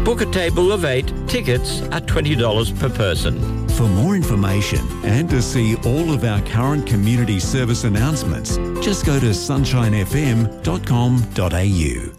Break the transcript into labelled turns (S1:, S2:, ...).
S1: Book a table of 8. Tickets are $20 per person.
S2: For more information and to see all of our current community service announcements, just go to sunshinefm.com.au.